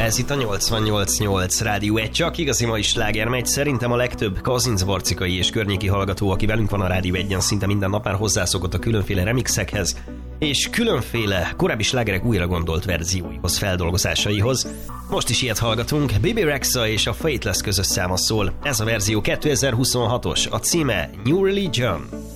Ez itt a 88.8 Rádió 1, csak igazi mai sláger megy. Szerintem a legtöbb kazincbarcikai és környéki hallgató, aki velünk van a Rádió 1-en, szinte minden nap már hozzászokott a különféle remixekhez, és különféle korábbi slágerek újra gondolt verzióihoz, feldolgozásaihoz. Most is ilyet hallgatunk, Bebe Rexha és a Faithless közös száma szól. Ez a verzió 2026-os, a címe New Religion.